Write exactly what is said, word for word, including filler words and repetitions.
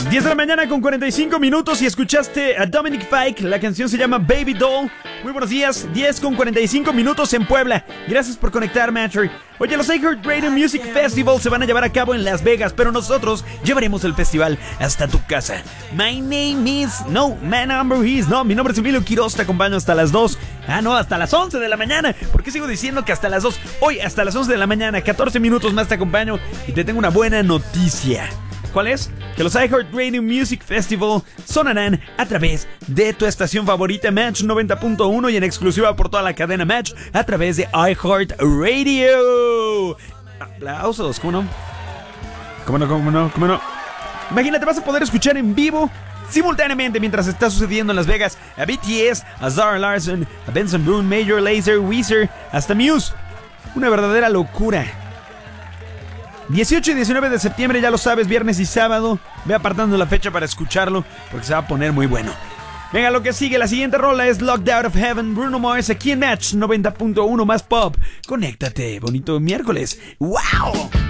diez de la mañana con cuarenta y cinco minutos y escuchaste a Dominic Fike. La canción se llama Baby Doll. Muy buenos días, diez con cuarenta y cinco minutos en Puebla. Gracias por conectar, Matthew. Oye, los iHeartRadio Music Festival se van a llevar a cabo en Las Vegas, pero nosotros llevaremos el festival hasta tu casa. My name is... No, my number is... No, mi nombre es Emilio Quiroz, te acompaño hasta las dos. Ah, no, hasta las once de la mañana. ¿Por qué sigo diciendo que hasta las dos? Hoy hasta las once de la mañana, catorce minutos más te acompaño y te tengo una buena noticia. ¿Cuál es? Que los iHeartRadio Music Festival sonarán a través de tu estación favorita Match noventa punto uno y en exclusiva por toda la cadena Match a través de iHeartRadio. Aplausos, ¿cómo no? ¿Cómo no? ¿Cómo no? ¿Cómo no? Imagínate, vas a poder escuchar en vivo simultáneamente mientras está sucediendo en Las Vegas a B T S, a Zara Larsson, a Benson Boone, Major Lazer, Weezer, hasta Muse. Una verdadera locura. dieciocho y diecinueve de septiembre, ya lo sabes, viernes y sábado. Ve apartando la fecha para escucharlo, porque se va a poner muy bueno. Venga, lo que sigue, la siguiente rola es Locked Out of Heaven, Bruno Mars, aquí en Match noventa punto uno más pop. Conéctate, bonito miércoles. ¡Wow!